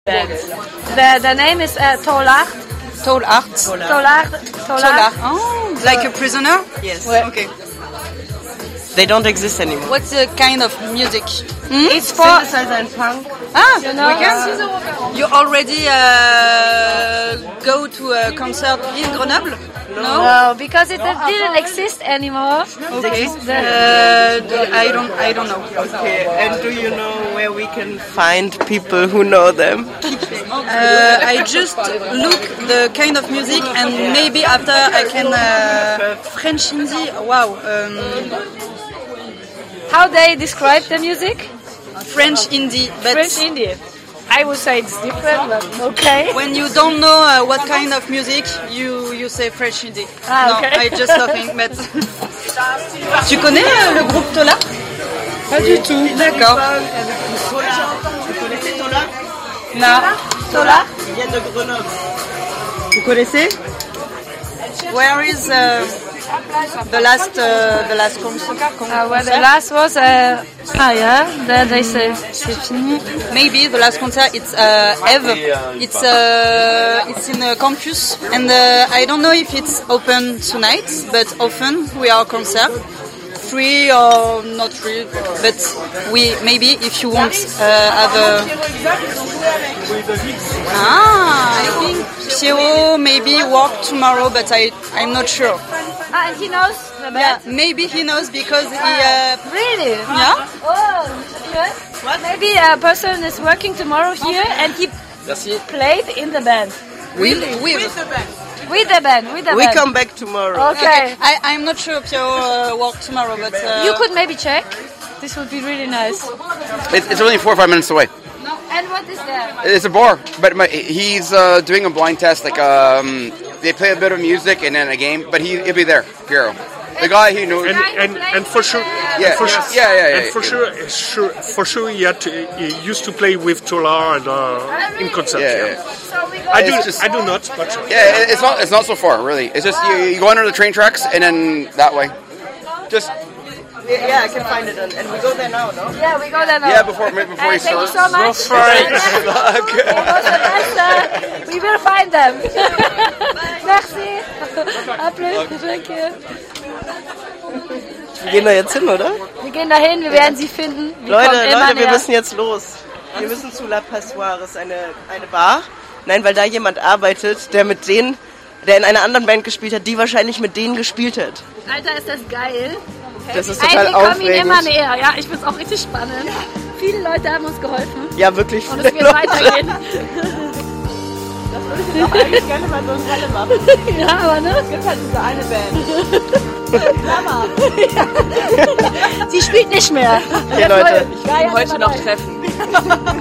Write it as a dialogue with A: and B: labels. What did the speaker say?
A: The name is Tolart.
B: Tolart.
A: Tolart.
B: Oh, like a prisoner?
C: Yes.
B: Okay.
C: They don't exist anymore.
B: What's the kind of music?
A: It's for
C: Synthesizer and punk.
B: We can. You already go to a concert in Grenoble?
A: no, because it didn't exist anymore.
B: Okay. I don't know.
C: Okay, and do you know where we can find people who know them?
B: I just look the kind of music and maybe after I can French indie. Wow.
A: How they describe the music?
B: French indie. But
A: French indie. I would say it's different, but okay.
B: when you don't know what kind of music, you say French indie.
A: Ah, okay.
B: No, I just laughing. But tu connais le groupe Tola?
C: Pas du tout.
B: D'accord.
C: Vous connaissez Tola?
B: Non. Tola?
C: Ils viennent de Grenoble.
B: Vous connaissez? Where is the last concert?
A: Well, the last was then they say c'est fini.
B: Maybe the last concert it's Eve. It's in a campus, and I don't know if it's open tonight, but often we are concert. Free or not free, but we maybe if you want have a I think Piero maybe work tomorrow, but I'm not sure.
A: And he knows the
B: Yeah,
A: band?
B: maybe he knows because he
A: Really?
B: yeah.
A: Oh, okay. Maybe a person is working tomorrow here and he played in the band.
B: Really?
A: With the band.
C: We come back tomorrow.
A: Okay.
B: I'm not sure Piero work tomorrow, but
A: You could maybe check. This would be really nice.
D: It's only 4 or 5 minutes away.
A: And what is that?
D: It's a bar, but he's doing a blind test. Like they play a bit of music and then a game, but he'll be there, Piero. The guy who knows.
E: And for sure,
D: Yeah,
E: and for sure, he used to play with Tola and in concerts.
D: Yeah.
A: So we go
E: I do not, but
D: Yeah, it's not so far really. It's just you go under the train tracks and then that way. Just
C: Yeah, I can find it, and we go there now, no?
A: Yeah, we go there now.
D: yeah, before you
A: Thank you
D: start.
A: so much. We will find them. Merci. À plus. Thank you.
C: Wir gehen da jetzt hin, oder?
A: Wir gehen dahin, wir werden sie finden.
C: Leute, wir müssen jetzt los. Wir müssen zu La Passoires, eine Bar. Nein, weil da jemand arbeitet, der in einer anderen Band gespielt hat, die wahrscheinlich mit denen gespielt hat.
A: Alter, ist das geil.
C: Das ist total
A: Wir kommen ihm
C: aufregend.
A: immer näher. Ja, ich find's auch richtig spannend. Viele Leute haben uns geholfen.
C: Ja, wirklich
A: Und
C: viele
A: es wird weitergehen.
C: Das würde ich doch eigentlich gerne mal so eine Halle machen.
A: Ja, aber ne?
C: Es gibt halt diese eine Band. Mama.
A: Sie spielt nicht mehr.
C: Okay, Leute.
A: Ich will heute noch
C: treffen.